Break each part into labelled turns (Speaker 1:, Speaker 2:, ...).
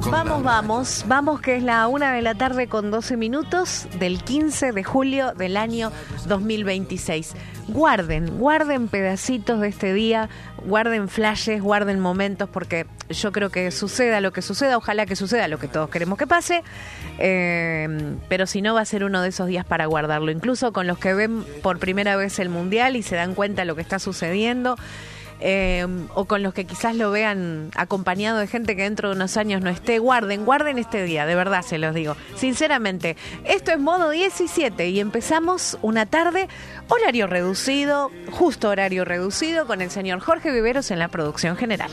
Speaker 1: Vamos que es la 1:12 del 15 de julio del año 2026. Guarden pedacitos de este día, guarden flashes, guarden momentos, porque yo creo que suceda lo que suceda, ojalá que suceda lo que todos queremos que pase, pero si no va a ser uno de esos días para guardarlo, incluso con los que ven por primera vez el Mundial y se dan cuenta de lo que está sucediendo. O con los que quizás lo vean acompañado de gente que dentro de unos años no esté, guarden este día, de verdad se los digo, sinceramente. Esto es Modo 17 y empezamos una tarde, horario reducido, justo horario reducido, con el señor Jorge Viveros en la producción general.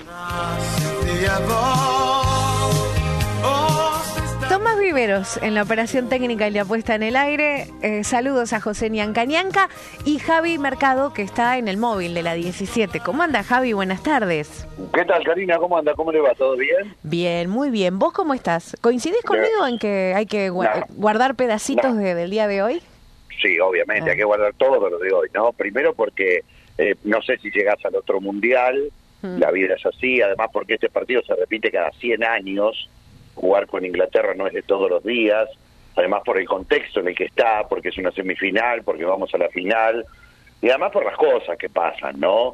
Speaker 1: Tomás Viveros en la operación técnica y la puesta en el aire. Saludos a José Ñanca y Javi Mercado, que está en el móvil de la 17. ¿Cómo anda, Javi? Buenas tardes.
Speaker 2: ¿Qué tal, Karina? ¿Cómo anda? ¿Cómo le va? ¿Todo bien?
Speaker 1: Bien, muy bien. ¿Vos cómo estás? ¿Coincidís conmigo en que hay que guardar pedacitos del día de hoy?
Speaker 2: Sí, obviamente, hay que guardar todo lo de hoy, ¿no? Primero porque no sé si llegás al otro mundial, la vida es así, además porque este partido se repite cada 100 años, jugar con Inglaterra no es de todos los días, además por el contexto en el que está, porque es una semifinal, porque vamos a la final, y además por las cosas que pasan, ¿no?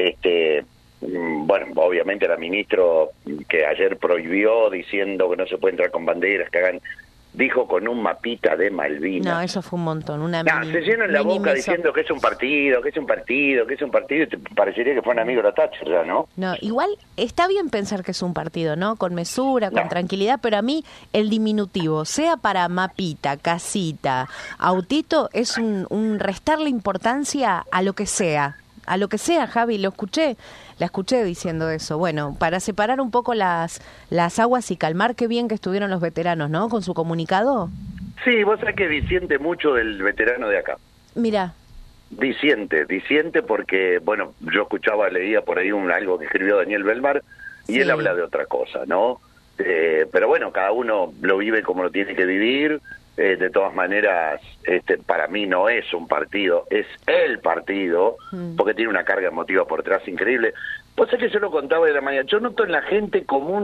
Speaker 2: Bueno, obviamente el ministro que ayer prohibió diciendo que no se puede entrar con banderas, que hagan, dijo con un mapita de Malvinas.
Speaker 1: No, eso fue un montón.
Speaker 2: Se llenan la boca diciendo que es un partido, y te parecería que fue un amigo de la Thatcher ya, ¿no?
Speaker 1: No, igual está bien pensar que es un partido, ¿no? Con mesura, con tranquilidad, pero a mí el diminutivo, sea para mapita, casita, autito, es un restarle importancia a lo que sea. A lo que sea, Javi, la escuché diciendo eso. Bueno, para separar un poco las aguas y calmar, qué bien que estuvieron los veteranos, ¿no? Con su comunicado.
Speaker 2: Sí, vos sabés que disiente mucho del veterano de acá.
Speaker 1: Mira.
Speaker 2: Disiente porque, bueno, yo leía por ahí algo que escribió Daniel Belmar y él habla de otra cosa, ¿no? Pero bueno, cada uno lo vive como lo tiene que vivir. De todas maneras, para mí no es un partido, es el partido, porque tiene una carga emotiva por detrás increíble. Pues es que yo lo contaba de la mañana, yo noto en la gente como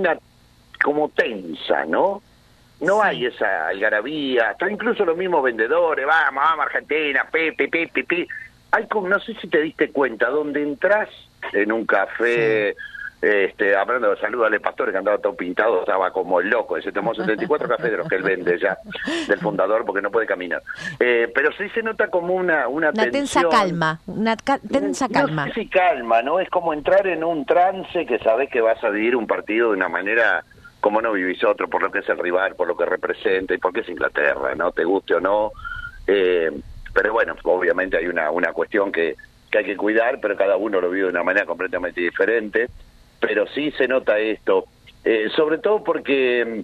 Speaker 2: tensa, ¿no? No hay esa algarabía, hasta incluso los mismos vendedores, vamos Argentina, pi. Hay como, no sé si te diste cuenta, donde entras en un café... hablando de salud, Ale Pastore, que andaba todo pintado, estaba como loco, se tomó 74 cafés de los que él vende ya, del fundador, porque no puede caminar. Pero sí se nota como una
Speaker 1: tensión, calma, tensa calma.
Speaker 2: No sé si calma, ¿no? Es como entrar en un trance que sabes que vas a vivir un partido de una manera como no vivís otro, por lo que es el rival, por lo que representa y porque es Inglaterra, ¿no? Te guste o no. Pero bueno, obviamente hay una cuestión que hay que cuidar, pero cada uno lo vive de una manera completamente diferente. Pero sí se nota esto, sobre todo porque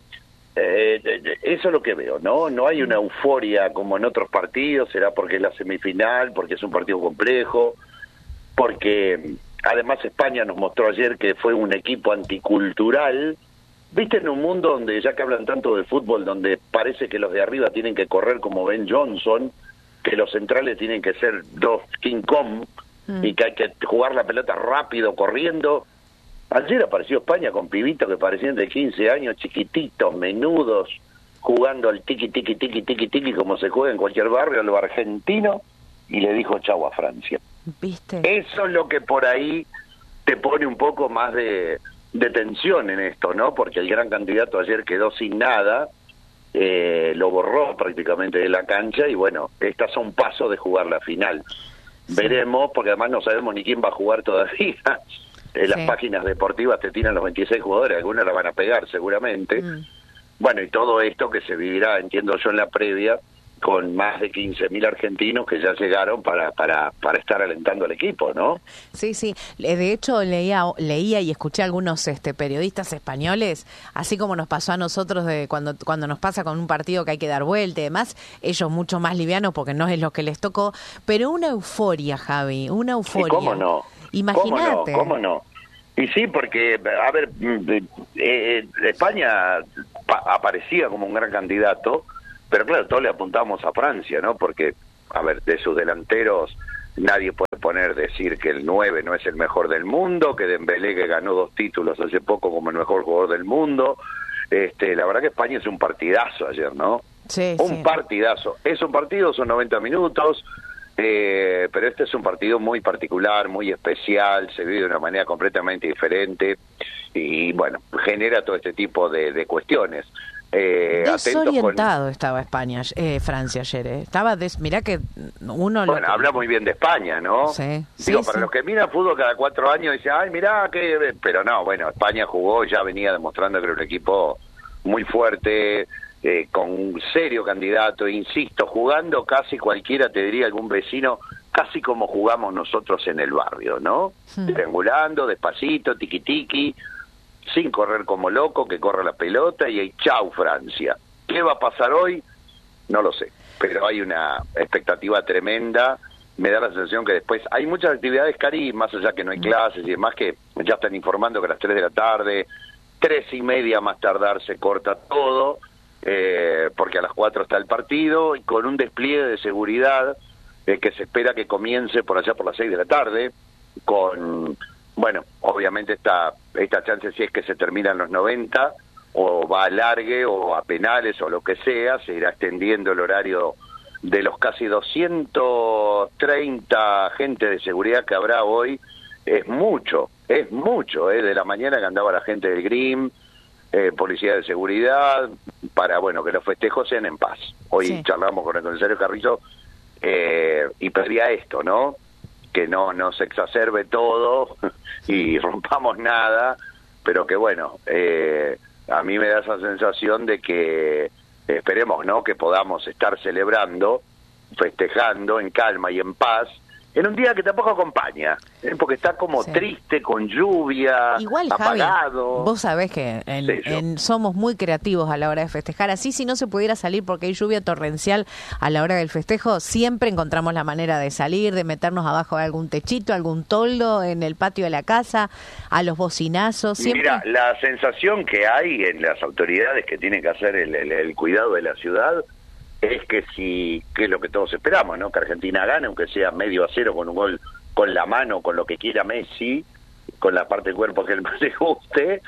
Speaker 2: eso es lo que veo, ¿no? No hay una euforia como en otros partidos, será porque es la semifinal, porque es un partido complejo, porque además España nos mostró ayer que fue un equipo anticultural. ¿Viste? En un mundo donde, ya que hablan tanto de fútbol, donde parece que los de arriba tienen que correr como Ben Johnson, que los centrales tienen que ser dos King Kong, y que hay que jugar la pelota rápido, corriendo. Ayer apareció España con pibitos que parecían de 15 años, chiquititos, menudos, jugando al tiki como se juega en cualquier barrio, lo argentino, y le dijo chau a Francia.
Speaker 1: ¿Viste?
Speaker 2: Eso es lo que por ahí te pone un poco más de tensión en esto, ¿no? Porque el gran candidato ayer quedó sin nada, lo borró prácticamente de la cancha, y bueno, estás a un paso de jugar la final. Sí. Veremos, porque además no sabemos ni quién va a jugar todavía. Las páginas deportivas te tiran los 26 jugadores, algunos la van a pegar seguramente. Bueno, y todo esto que se vivirá, entiendo yo, en la previa, con más de 15.000 argentinos que ya llegaron para estar alentando al equipo, ¿no?
Speaker 1: Sí. De hecho, leía y escuché a algunos periodistas españoles, así como nos pasó a nosotros de cuando nos pasa con un partido que hay que dar vuelta y demás, ellos mucho más livianos porque no es lo que les tocó, pero una euforia, Javi, una euforia.
Speaker 2: ¿Y cómo no?
Speaker 1: Imagínate.
Speaker 2: ¿Cómo no? Y sí, porque, a ver, España aparecía como un gran candidato, pero claro, todos le apuntamos a Francia, ¿no? Porque, a ver, de sus delanteros nadie puede decir que el 9 no es el mejor del mundo, que Dembélé, que ganó 2 títulos hace poco como el mejor jugador del mundo, La verdad que España es un partidazo ayer, ¿no?
Speaker 1: Sí,
Speaker 2: un partidazo. Es un partido, son 90 minutos, pero este es un partido muy particular, muy especial, se vive de una manera completamente diferente y, bueno, genera todo este tipo de cuestiones.
Speaker 1: Desorientado estaba Francia ayer, Estaba, mirá que uno...
Speaker 2: Bueno, habla muy bien de España, ¿no?
Speaker 1: Sí.
Speaker 2: Digo, para los que miran fútbol cada 4 años, dicen, ay, mirá, que... Pero no, bueno, España jugó, ya venía demostrando que era un equipo muy fuerte, con un serio candidato, insisto, jugando casi cualquiera, te diría algún vecino, casi como jugamos nosotros en el barrio, ¿no? Triangulando, despacito, tiqui-tiqui, sin correr como loco, que corre la pelota y ahí chau Francia. ¿Qué va a pasar hoy? No lo sé, pero hay una expectativa tremenda. Me da la sensación que después hay muchas actividades, Cari, más allá que no hay clases y demás, que ya están informando que a las 3 de la tarde, 3:30 más tardar se corta todo, porque a las 4 está el partido, y con un despliegue de seguridad que se espera que comience por allá por las 6 de la tarde, con... Bueno, obviamente esta chance, si es que se terminan los 90, o va a alargue, o a penales, o lo que sea, se irá extendiendo el horario de los casi 230 agentes de seguridad que habrá hoy. Es mucho, de la mañana que andaba la gente del GRIM, policía de seguridad, para, bueno, que los festejos sean en paz. Hoy charlamos con el comisario Carrizo, y pedía esto, ¿no? Que no se exacerbe todo y rompamos nada, pero que bueno, a mí me da esa sensación de que esperemos, ¿no?, que podamos estar celebrando, festejando en calma y en paz, en un día que tampoco acompaña, porque está como triste, con lluvia,
Speaker 1: igual,
Speaker 2: apagado.
Speaker 1: Javi, vos sabés que somos muy creativos a la hora de festejar. Así, si no se pudiera salir porque hay lluvia torrencial a la hora del festejo, siempre encontramos la manera de salir, de meternos abajo de algún techito, algún toldo, en el patio de la casa, a los bocinazos. Siempre...
Speaker 2: Mira, la sensación que hay en las autoridades que tienen que hacer el cuidado de la ciudad es que que es lo que todos esperamos, ¿no? Que Argentina gane, aunque sea 0-0 con un gol con la mano, con lo que quiera Messi, con la parte del cuerpo que él más le guste,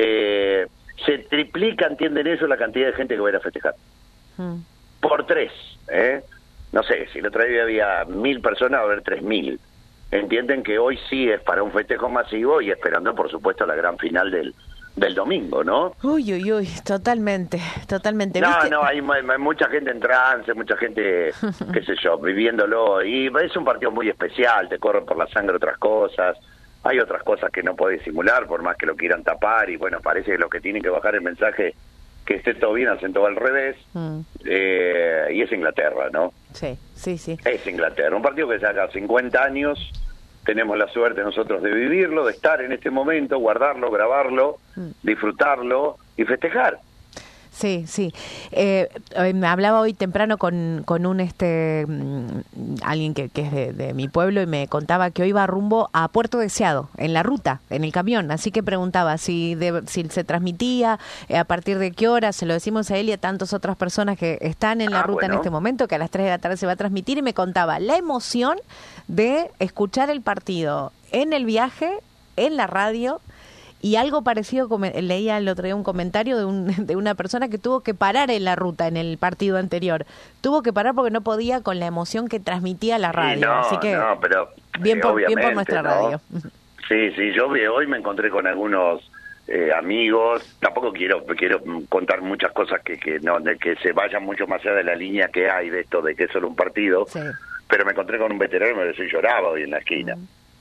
Speaker 2: se triplica, ¿entienden eso?, la cantidad de gente que va a ir a festejar. Por 3, No sé, si el otro día había 1.000 personas, va a haber 3.000. Entienden que hoy sí es para un festejo masivo y esperando, por supuesto, la gran final del domingo, ¿no?
Speaker 1: Uy, totalmente.
Speaker 2: No, hay mucha gente en trance, mucha gente, qué sé yo, viviéndolo, y es un partido muy especial, te corren por la sangre otras cosas, hay otras cosas que no podés simular, por más que lo quieran tapar, y bueno, parece que lo que tienen que bajar el mensaje, que esté todo bien, hacen todo al revés, y es Inglaterra, ¿no?
Speaker 1: Sí.
Speaker 2: Es Inglaterra, un partido que se haga 50 años, tenemos la suerte nosotros de vivirlo, de estar en este momento, guardarlo, grabarlo, disfrutarlo y festejar.
Speaker 1: Sí. Me hablaba hoy temprano con un alguien que es de mi pueblo y me contaba que hoy va rumbo a Puerto Deseado, en la ruta, en el camión. Así que preguntaba si se transmitía, a partir de qué hora. Se lo decimos a él y a tantas otras personas que están en la ruta en este momento, que a las 3 de la tarde se va a transmitir, y me contaba la emoción de escuchar el partido en el viaje, en la radio. Y algo parecido, leía el otro día un comentario de una persona que tuvo que parar en la ruta en el partido anterior. Tuvo que parar porque no podía con la emoción que transmitía la radio. Así que
Speaker 2: pero,
Speaker 1: bien por nuestra radio.
Speaker 2: Sí, yo hoy me encontré con algunos amigos. Tampoco quiero contar muchas cosas que se vayan mucho más allá de la línea que hay de esto de que es solo un partido. Sí. Pero me encontré con un veterano y me decía, lloraba hoy en la esquina.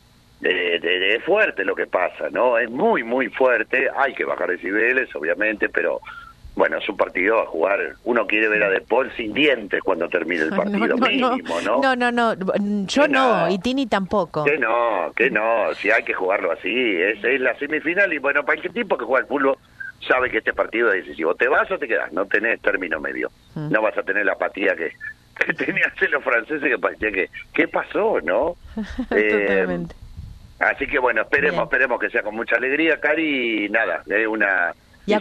Speaker 2: Es fuerte lo que pasa, ¿no? Es muy, muy fuerte. Hay que bajar decibeles, obviamente, pero bueno, es un partido a jugar. Uno quiere ver a De Paul sin dientes cuando termine el partido, mínimo, ¿no?
Speaker 1: No. Yo no, y Tini tampoco.
Speaker 2: Que no. Si hay que jugarlo así. Es la semifinal y bueno, para el tipo que juega al fútbol sabe que este partido es decisivo. ¿Te vas o te quedas? No tenés término medio. No vas a tener la apatía que tenían los franceses, que parecía que... ¿Qué pasó, no?
Speaker 1: Totalmente.
Speaker 2: Así que bueno, esperemos que sea con mucha alegría, Cari, y nada,
Speaker 1: y a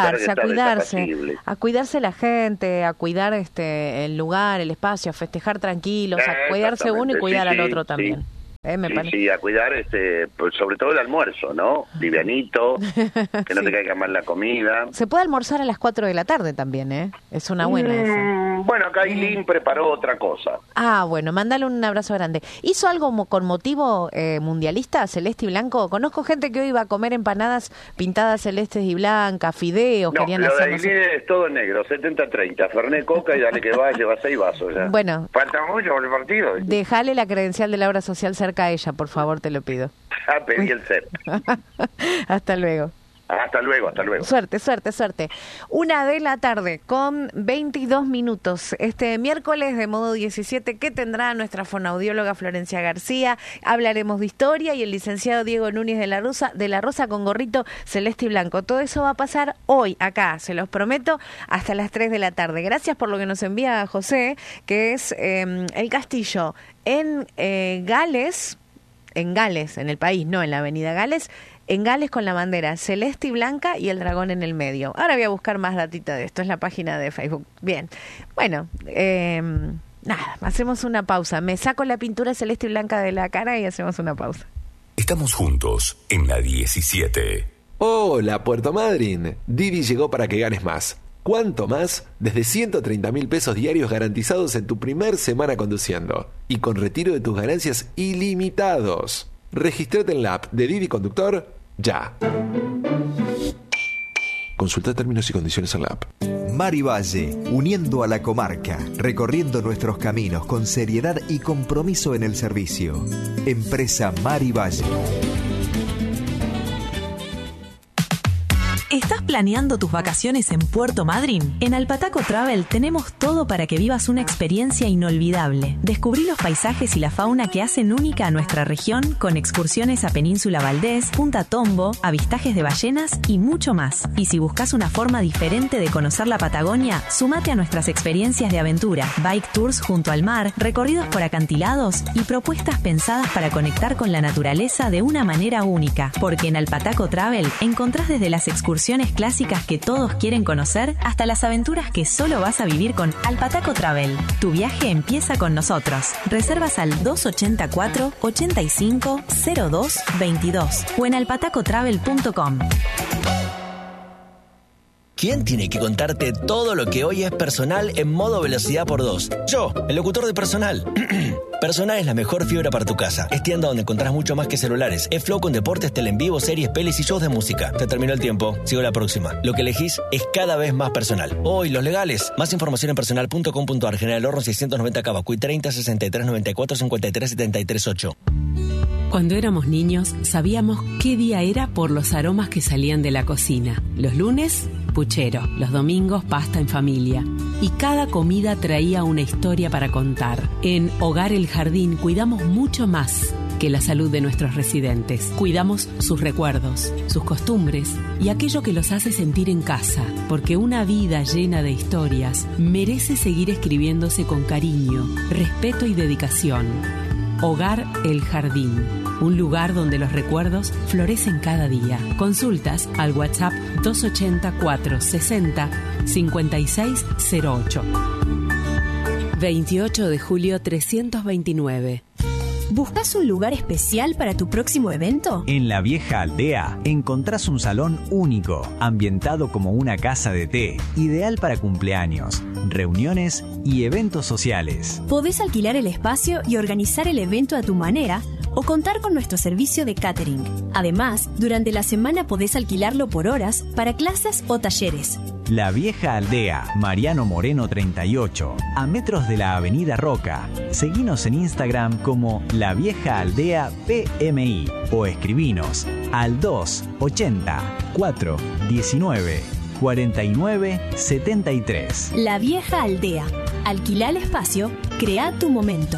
Speaker 1: cuidarse la gente, a cuidar el lugar, el espacio, a festejar tranquilos, a cuidarse uno y cuidar al otro también.
Speaker 2: Sí, a cuidar, pues sobre todo el almuerzo, ¿no? Livianito, que no te caiga mal la comida.
Speaker 1: Se puede almorzar a las 4 de la tarde también, ¿eh? Es una buena esa.
Speaker 2: Bueno, acá Ailín preparó otra cosa.
Speaker 1: Bueno, mándale un abrazo grande. ¿Hizo algo con motivo mundialista, celeste y blanco? Conozco gente que hoy va a comer empanadas pintadas celestes y blancas, fideos,
Speaker 2: No,
Speaker 1: querían
Speaker 2: lo de
Speaker 1: hacer...
Speaker 2: Ailín es todo negro, 70-30, Fernet, Coca y dale que va, lleva 6 vasos ya.
Speaker 1: Bueno.
Speaker 2: Falta mucho por el partido.
Speaker 1: Dejale la credencial de la obra social cerca a ella, por favor, te lo pido.
Speaker 2: Pedí el CEP.
Speaker 1: Hasta luego.
Speaker 2: Hasta luego.
Speaker 1: Suerte. 1:00 con 22 minutos. Este miércoles de modo 17, ¿qué tendrá nuestra fonoaudióloga Florencia García? Hablaremos de historia y el licenciado Diego Núñez de la Rosa con gorrito celeste y blanco. Todo eso va a pasar hoy acá, se los prometo, hasta las 3 de la tarde. Gracias por lo que nos envía José, que es el castillo en Gales, en el país, no en la avenida Gales, en Gales con la bandera celeste y blanca y el dragón en el medio. Ahora voy a buscar más datita de esto, es la página de Facebook. Bien, bueno, nada, hacemos una pausa. Me saco la pintura celeste y blanca de la cara y hacemos una pausa.
Speaker 3: Estamos juntos en la 17.
Speaker 4: Hola, Puerto Madryn. Didi llegó para que ganes más. ¿Cuánto más? Desde 130.000 pesos diarios garantizados en tu primer semana conduciendo. Y con retiro de tus ganancias ilimitados. Regístrate en la app de Didi Conductor ya. Consulta términos y condiciones en la app.
Speaker 5: Mar y Valle, uniendo a la comarca, recorriendo nuestros caminos con seriedad y compromiso en el servicio. Empresa Mar y Valle.
Speaker 6: ¿Estás planeando tus vacaciones en Puerto Madryn? En Alpataco Travel tenemos todo para que vivas una experiencia inolvidable. Descubrí los paisajes y la fauna que hacen única a nuestra región con excursiones a Península Valdés, Punta Tombo, avistajes de ballenas y mucho más. Y si buscas una forma diferente de conocer la Patagonia, sumate a nuestras experiencias de aventura, bike tours junto al mar, recorridos por acantilados y propuestas pensadas para conectar con la naturaleza de una manera única. Porque en Alpataco Travel encontrás desde las excursiones clásicas que todos quieren conocer hasta las aventuras que solo vas a vivir con Alpataco Travel. Tu viaje empieza con nosotros. Reservas al 284-85-02-22 o en alpatacotravel.com.
Speaker 7: ¿Quién tiene que contarte todo lo que hoy es personal en modo velocidad por 2? Yo, el locutor de Personal. Personal es la mejor fibra para tu casa. Es tienda donde encontrás mucho más que celulares. Es Flow con deportes, tele en vivo, series, pelis y shows de música. Se terminó el tiempo. Sigo la próxima. Lo que elegís es cada vez más personal. Hoy, los legales. Más información en personal.com.ar. General Horno 690 Cavacuy 30 63 94 53 73 8.
Speaker 8: Cuando éramos niños, sabíamos qué día era por los aromas que salían de la cocina. Los lunes, puchero. Los domingos, pasta en familia. Y cada comida traía una historia para contar. En Hogar El Jardín cuidamos mucho más que la salud de nuestros residentes. Cuidamos sus recuerdos, sus costumbres y aquello que los hace sentir en casa. Porque una vida llena de historias merece seguir escribiéndose con cariño, respeto y dedicación. Hogar El Jardín, un lugar donde los recuerdos florecen cada día. Consultas al WhatsApp 284 60 5608. 28 de julio 329.
Speaker 9: ¿Buscas un lugar especial para tu próximo evento?
Speaker 10: En La Vieja Aldea encontrás un salón único, ambientado como una casa de té, ideal para cumpleaños, reuniones y eventos sociales.
Speaker 9: Podés alquilar el espacio y organizar el evento a tu manera o contar con nuestro servicio de catering. Además, durante la semana podés alquilarlo por horas para clases o talleres.
Speaker 10: La Vieja Aldea, Mariano Moreno 38, a metros de la Avenida Roca. Seguinos en Instagram como La Vieja Aldea PMI o escribinos al 280 419 49 73.
Speaker 9: La Vieja Aldea. Alquila el espacio, crea tu momento.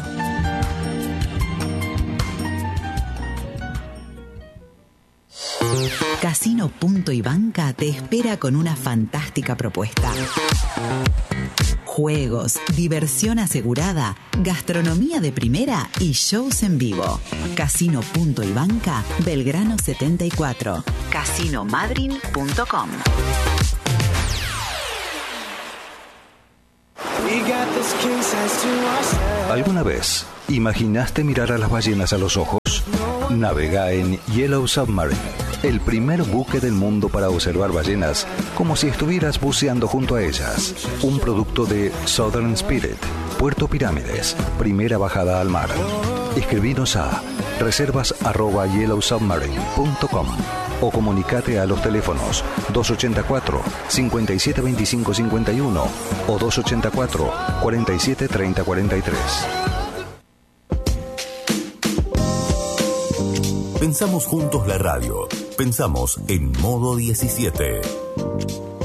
Speaker 11: Casino Punto y Banca te espera con una fantástica propuesta. Juegos, diversión asegurada, gastronomía de primera y shows en vivo. Casino Punto y Banca, Belgrano 74. Casinomadryn.com.
Speaker 12: ¿Alguna vez imaginaste mirar a las ballenas a los ojos? Navega en Yellow Submarine, el primer buque del mundo para observar ballenas como si estuvieras buceando junto a ellas. Un producto de Southern Spirit, Puerto Pirámides, primera bajada al mar. Escribinos a reservas@yellowsubmarine.com o comunicate a los teléfonos 284 572551 o 284 473043.
Speaker 3: Pensamos juntos la radio. Pensamos en modo 17.